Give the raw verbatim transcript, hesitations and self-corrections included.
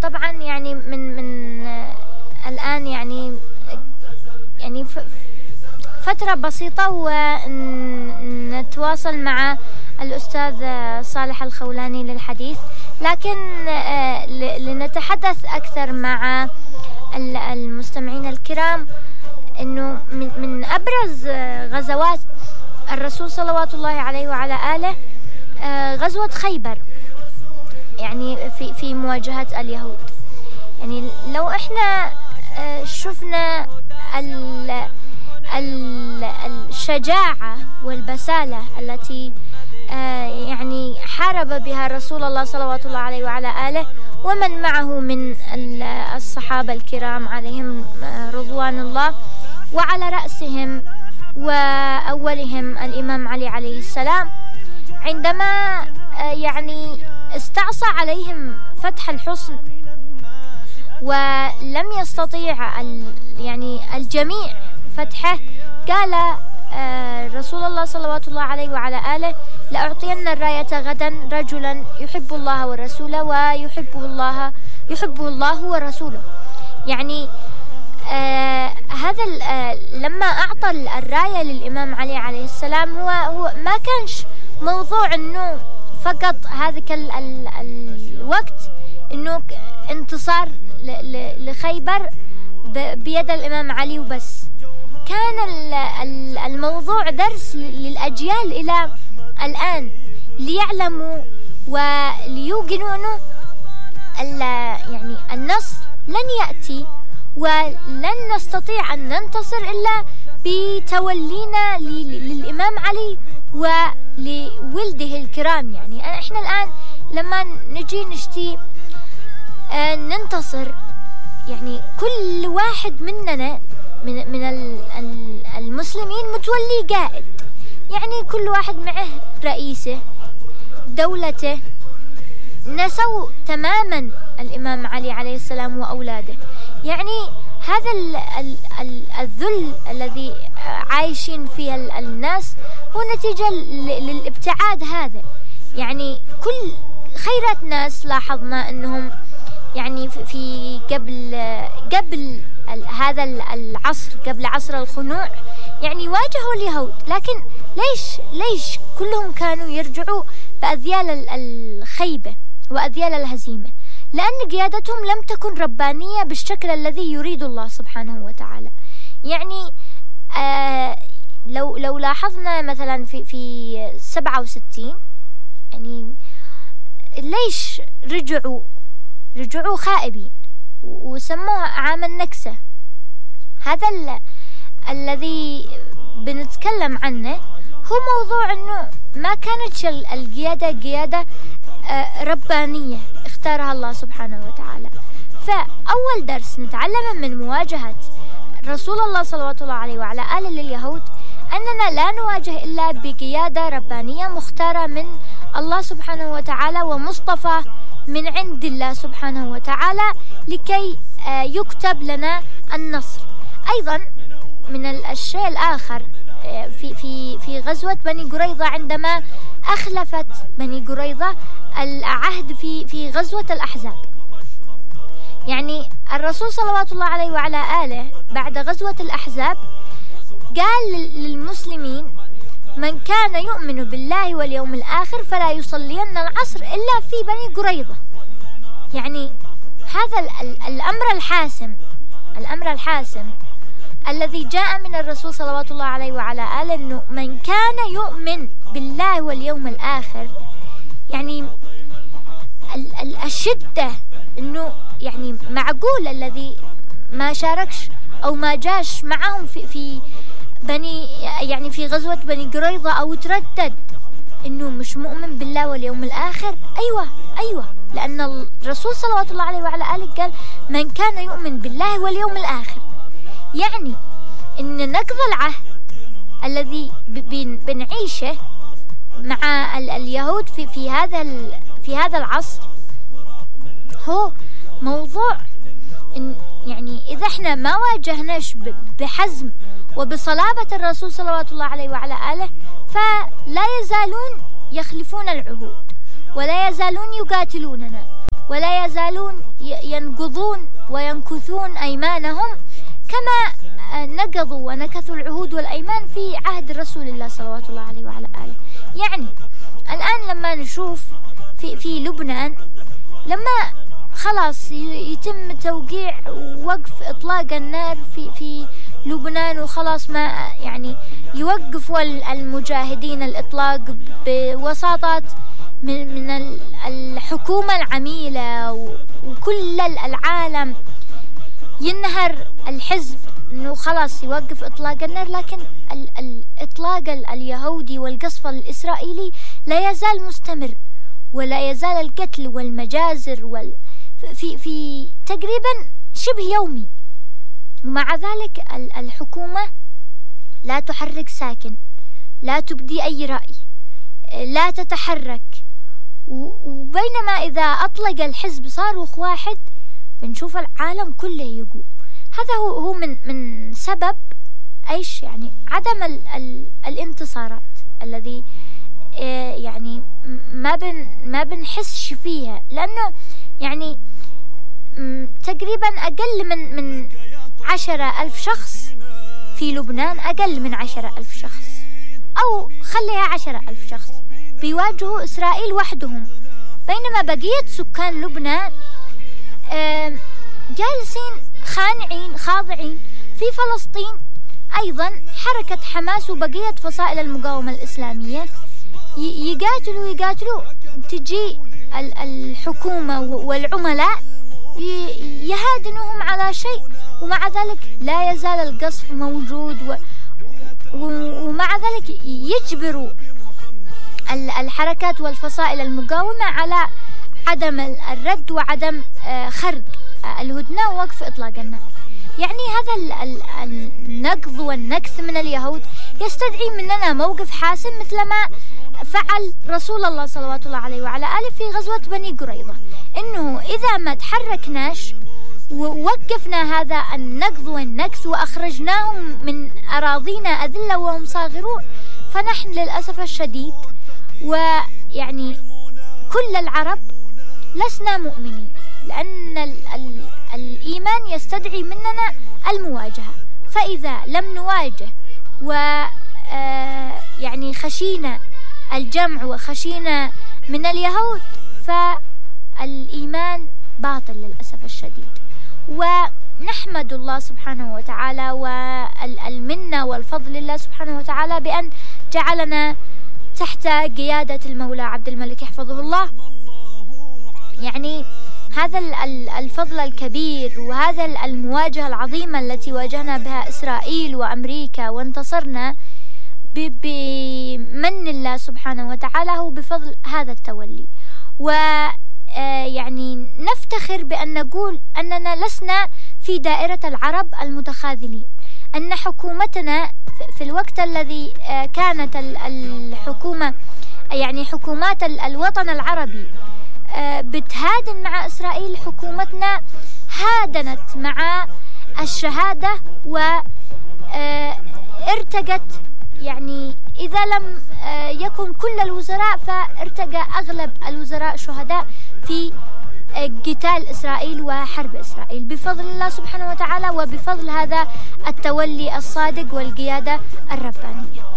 طبعا يعني من من الآن يعني يعني فترة بسيطة ونتواصل مع الأستاذ صالح الخولاني للحديث، لكن لنتحدث أكثر مع المستمعين الكرام إنه من أبرز غزوات الرسول صلوات الله عليه وعلى آله غزوة خيبر، يعني في في مواجهة اليهود. يعني لو إحنا شفنا ال الشجاعة والبسالة التي يعني حارب بها رسول الله صلوات الله عليه وعلى آله ومن معه من الصحابة الكرام عليهم رضوان الله، وعلى رأسهم وأولهم الإمام علي عليه السلام، عندما يعني استعصى عليهم فتح الحصن ولم يستطيع يعني الجميع فتحه، قال رسول الله صلوات الله عليه وعلى آله: لأعطين الراية غدا رجلا يحب الله ورسوله ويحبه الله يحبه الله ورسوله. يعني آه هذا آه لما أعطى الراية للإمام علي عليه السلام هو, هو ما كانش موضوع إنه فقط هذاك ال ال الوقت إنه انتصار لخيبر بيد الإمام علي وبس، كان الموضوع درس للأجيال إلى الآن ليعلموا وليوقنوا أنه يعني النصر لن يأتي ولن نستطيع أن ننتصر إلا بتولينا للإمام علي ولولده الكرام. يعني إحنا الآن لما نجي نشتي ننتصر، يعني كل واحد مننا من من المسلمين متولي قائد، يعني كل واحد معه رئيسه دولته. نسوا تماما الإمام علي عليه السلام وأولاده. يعني هذا الذل الذي عايشين فيه الناس هو نتيجة للابتعاد هذا. يعني كل خيرات ناس لاحظنا أنهم يعني في قبل قبل هذا العصر، قبل عصر الخنوع، يعني واجهوا اليهود، لكن ليش ليش كلهم كانوا يرجعوا بأذيال الخيبة وأذيال الهزيمة؟ لأن قيادتهم لم تكن ربانية بالشكل الذي يريد الله سبحانه وتعالى. يعني آه لو لو لاحظنا مثلا في في سبعة وستين، يعني ليش رجعوا رجعوا خائبين وسموها عام النكسة؟ هذا ال الذي بنتكلم عنه هو موضوع أنه ما كانت القيادة قيادة ربانية اختارها الله سبحانه وتعالى. فأول درس نتعلم من مواجهة رسول الله صلوات الله عليه وعلى آله لليهود أننا لا نواجه إلا بقيادة ربانية مختارة من الله سبحانه وتعالى ومصطفى من عند الله سبحانه وتعالى لكي يكتب لنا النصر. أيضا من الشيء الآخر في في في غزوة بني قريظة، عندما أخلفت بني قريظة العهد في في غزوة الأحزاب، يعني الرسول صلوات الله عليه وعلى آله بعد غزوة الأحزاب قال للمسلمين: من كان يؤمن بالله واليوم الآخر فلا يصلين العصر إلا في بني قريظة. يعني هذا الأمر الحاسم الأمر الحاسم الذي جاء من الرسول صلوات الله عليه وعلى آله، أنه من كان يؤمن بالله واليوم الآخر، يعني الشدة أنه يعني معقول الذي ما شاركش أو ما جاش معهم في في بني يعني في غزوة بني قريظة أو تردد إنه مش مؤمن بالله واليوم الآخر. أيوة أيوة لأن الرسول صلوات الله عليه وعلى آله قال: من كان يؤمن بالله واليوم الآخر. يعني إن نقض العهد الذي بنعيشه مع اليهود في في هذا في هذا العصر هو موضوع إن يعني إذا إحنا ما واجهناش بحزم وبصلابة الرسول صلوات الله عليه وعلى آله فلا يزالون يخلفون العهود، ولا يزالون يقاتلوننا، ولا يزالون ينقضون وينكثون أيمانهم كما نقضوا ونكثوا العهود والأيمان في عهد رسول الله صلوات الله عليه وعلى آله. يعني الآن لما نشوف في, في لبنان، لما خلاص يتم توقيع وقف إطلاق النار في, في لبنان، وخلاص ما يعني يوقفوا المجاهدين الإطلاق بوساطات من, من الحكومة العميلة وكل العالم، ينهر الحزب انه خلاص يوقف اطلاق النار، لكن الاطلاق اليهودي والقصف الاسرائيلي لا يزال مستمر، ولا يزال القتل والمجازر وال في في تقريبا شبه يومي. ومع ذلك الحكومة لا تحرك ساكن، لا تبدي اي رأي، لا تتحرك. وبينما اذا اطلق الحزب صاروخ واحد بنشوف العالم كله يقوم. هذا هو هو من من سبب ايش؟ يعني عدم ال ال الانتصارات الذي يعني ما بن ما بنحسش فيها، لانه يعني تقريبا اقل من من عشرة ألف شخص في لبنان، اقل من عشرة ألف شخص او خليها عشرة ألف شخص بيواجهوا اسرائيل وحدهم، بينما بقية سكان لبنان جالسين خانعين خاضعين. في فلسطين أيضا حركة حماس وبقية فصائل المقاومة الإسلامية يقاتلوا يقاتلوا تجي الحكومة والعملاء يهادنوهم على شيء، ومع ذلك لا يزال القصف موجود، ومع ذلك يجبروا الحركات والفصائل المقاومة على عدم الرد وعدم خرق الهدنة ووقف إطلاق النار. يعني هذا النقض والنكث من اليهود يستدعي مننا موقف حاسم، مثلما فعل رسول الله صلوات الله عليه وعلى آله في غزوة بني قريظة، إنه إذا ما تحركناش ووقفنا هذا النقض والنكث وأخرجناهم من أراضينا أذلة وهم صاغرون، فنحن للأسف الشديد ويعني كل العرب لسنا مؤمنين، لأن ال ال الإيمان يستدعي مننا المواجهة. فإذا لم نواجه و يعني خشينا الجمع وخشينا من اليهود، فالإيمان باطل للأسف الشديد. ونحمد الله سبحانه وتعالى والمنة والفضل لله سبحانه وتعالى بأن جعلنا تحت قيادة المولى عبد الملك يحفظه الله. يعني هذا الفضل الكبير وهذا المواجهة العظيمة التي واجهنا بها إسرائيل وأمريكا وانتصرنا بمن الله سبحانه وتعالى هو بفضل هذا التولي. ويعني نفتخر بأن نقول أننا لسنا في دائرة العرب المتخاذلين، أن حكومتنا في الوقت الذي كانت الحكومة يعني حكومات الوطن العربي بتهادن مع إسرائيل، حكومتنا هادنت مع الشهادة وارتقت. يعني إذا لم يكن كل الوزراء فارتقى أغلب الوزراء شهداء في قتال إسرائيل وحرب إسرائيل بفضل الله سبحانه وتعالى وبفضل هذا التولي الصادق والقيادة الربانية.